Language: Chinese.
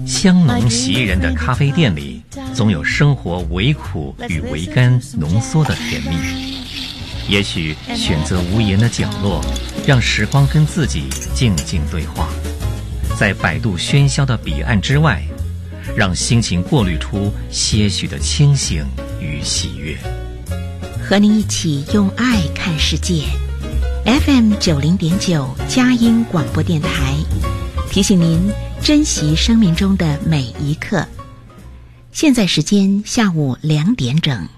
香浓袭人的咖啡店里，总有生活微苦与微甘浓缩的甜蜜。也许选择无言的角落，让时光跟自己静静对话，在百度喧嚣的彼岸之外，让心情过滤出些许的清醒与喜悦。 和您一起用爱看世界。FM 90.9佳音广播电台，提醒您珍惜生命中的每一刻。现在时间下午2点整。